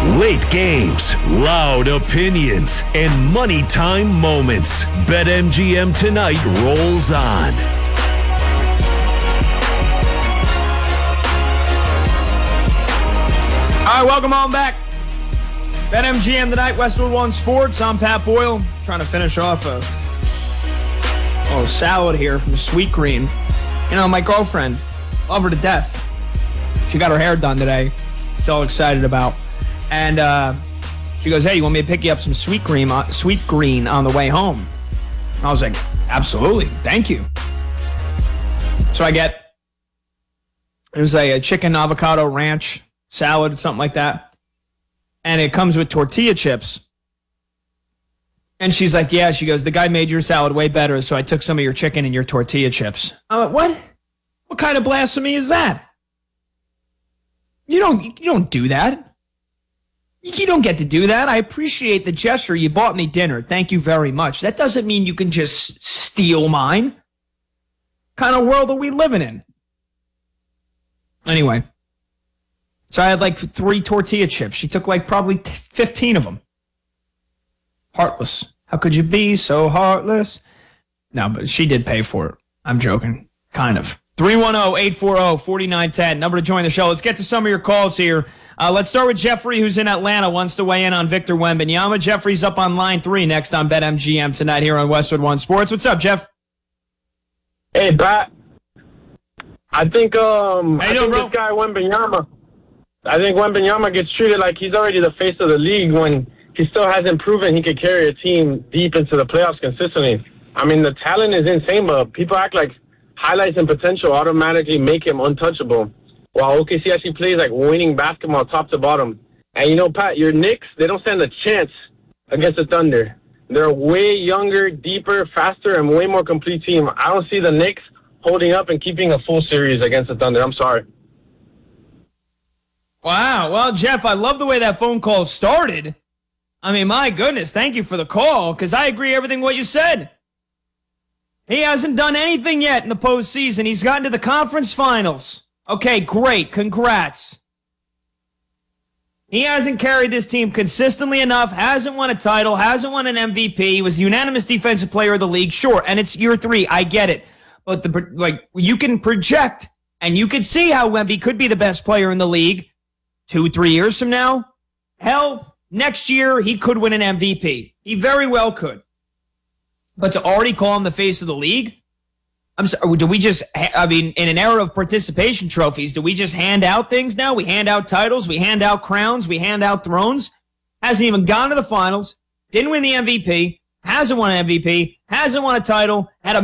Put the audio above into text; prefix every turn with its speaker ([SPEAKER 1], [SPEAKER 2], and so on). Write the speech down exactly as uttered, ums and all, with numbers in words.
[SPEAKER 1] Late games, loud opinions, and money time moments. BetMGM Tonight rolls on.
[SPEAKER 2] All right, welcome on back. BetMGM Tonight, Westwood One Sports. I'm Pat Boyle, trying to finish off a oh, salad here from Sweetgreen. You know, my girlfriend, love her to death. She got her hair done today. She's all excited about. And uh, she goes, hey, you want me to pick you up some Sweetgreen, uh, Sweetgreen on the way home? And I was like, absolutely, thank you. So I get, it was like a chicken avocado ranch salad, something like that. And it comes with tortilla chips. And she's like, yeah, she goes, the guy made your salad way better, so I took some of your chicken and your tortilla chips. I went, what? What kind of blasphemy is that? You don't, you don't do that. You don't get to do that. I appreciate the gesture. You bought me dinner. Thank you very much. That doesn't mean you can just steal mine. What kind of world are we living in? Anyway. So I had like three tortilla chips. She took like probably fifteen of them. Heartless. How could you be so heartless? No, but she did pay for it. I'm joking. Kind of. three one zero, eight four zero, four nine one zero. Number to join the show. Let's get to some of your calls here. Uh, let's start with Jeffrey, who's in Atlanta, wants to weigh in on Victor Wembanyama. Jeffrey's up on line three next on BetMGM Tonight here on Westwood One Sports. What's up, Jeff?
[SPEAKER 3] Hey, Pat. I think um,
[SPEAKER 2] How
[SPEAKER 3] I
[SPEAKER 2] you doing,
[SPEAKER 3] think
[SPEAKER 2] bro?
[SPEAKER 3] this guy Wembanyama. I think Wembanyama gets treated like he's already the face of the league when he still hasn't proven he could carry a team deep into the playoffs consistently. I mean, the talent is insane, but people act like highlights and potential automatically make him untouchable. While O K C actually plays like winning basketball top to bottom. And you know, Pat, your Knicks, they don't stand a chance against the Thunder. They're a way younger, deeper, faster, and way more complete team. I don't see the Knicks holding up and keeping a full series against the Thunder. I'm sorry.
[SPEAKER 2] Wow. Well, Jeff, I love the way that phone call started. I mean, my goodness, thank you for the call, because I agree everything what you said. He hasn't done anything yet in the postseason. He's gotten to the conference finals. Okay, great. Congrats. He hasn't carried this team consistently enough, hasn't won a title, hasn't won an M V P. He was the unanimous defensive player of the league. Sure, and it's year three. I get it. But the like you can project, and you can see how Wemby could be the best player in the league two, three years from now. Hell, next year he could win an M V P. He very well could. But to already call him the face of the league, I'm sorry, do we just, I mean, in an era of participation trophies, do we just hand out things now? We hand out titles, we hand out crowns, we hand out thrones. Hasn't even gone to the finals, didn't win the M V P, hasn't won an M V P, hasn't won a title, had a